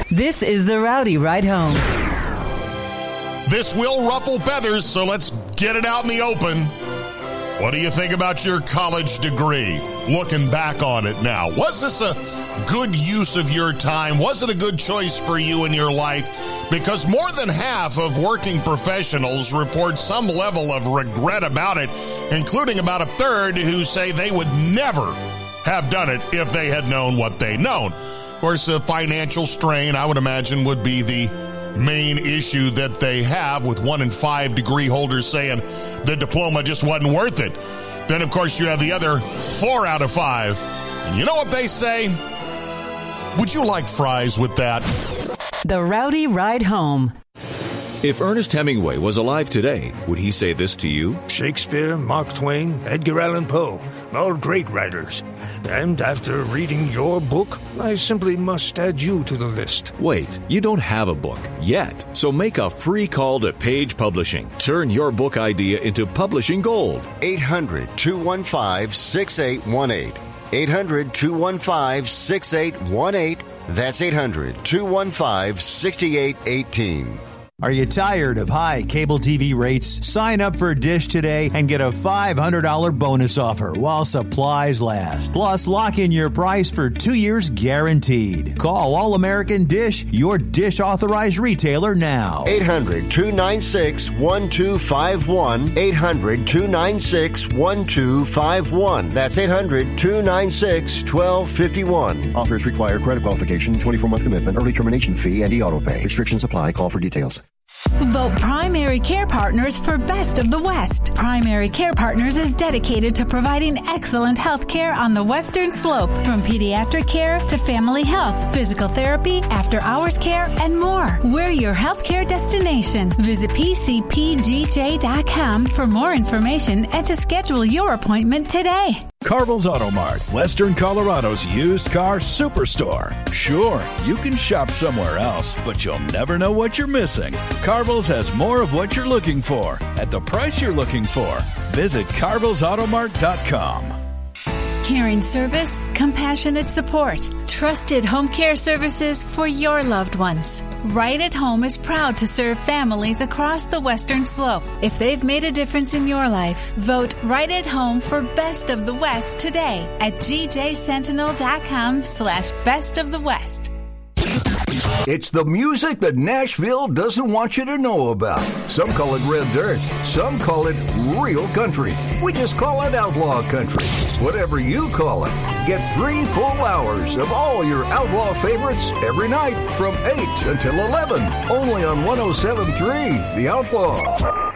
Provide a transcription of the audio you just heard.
This is the Rowdy Ride Home. This will ruffle feathers, so let's get it out in the open. What do you think about your college degree? Looking back on it now, was this a good use of your time? Was it a good choice for you in your life? Because more than half of working professionals report some level of regret about it, including about a third who say they would never have done it if they had known what they known. Of course, the financial strain, I would imagine, would be the main issue that they have, with 1 in 5 degree holders saying the diploma just wasn't worth it. Then, of course, you have the other 4 out of 5. And you know what they say? Would you like fries with that? The Rowdy Ride Home. If Ernest Hemingway was alive today, would he say this to you? Shakespeare, Mark Twain, Edgar Allan Poe, all great writers. And after reading your book, I simply must add you to the list. Wait, you don't have a book yet. So make a free call to Page Publishing. Turn your book idea into publishing gold. 800-215-6818. 800-215-6818. That's 800-215-6818. Are you tired of high cable TV rates? Sign up for Dish today and get a $500 bonus offer while supplies last. Plus, lock in your price for 2 years guaranteed. Call All American Dish, your Dish authorized retailer now. 800-296-1251. 800-296-1251. That's 800-296-1251. Offers require credit qualification, 24-month commitment, early termination fee, and e-auto pay. Restrictions apply. Call for details. Vote Primary Care Partners for Best of the West. Primary Care Partners is dedicated to providing excellent health care on the Western Slope, from pediatric care to family health, physical therapy, after-hours care, and more. We're your healthcare destination. Visit PCPGJ.com for more information and to schedule your appointment today. Carville's Auto Mart, Western Colorado's used car superstore. Sure, you can shop somewhere else, but you'll never know what you're missing. Carville's has more of what you're looking for at the price you're looking for. Visit CarvillesAutomart.com. Caring service, compassionate support, trusted home care services for your loved ones. Right at Home is proud to serve families across the Western Slope. If they've made a difference in your life, vote Right at Home for Best of the West today at GJSentinel.com/Best of the West. It's the music that Nashville doesn't want you to know about. Some call it red dirt. Some call it real country. We just call it outlaw country. Whatever you call it. Get 3 full hours of all your outlaw favorites every night from 8 until 11. Only on 107.3 The Outlaw.